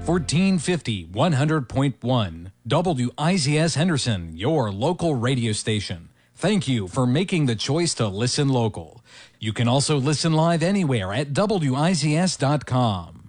1450 100.1. WIZS Henderson, your local radio station. Thank you for making the choice to listen local. You can also listen live anywhere at WIZS.com.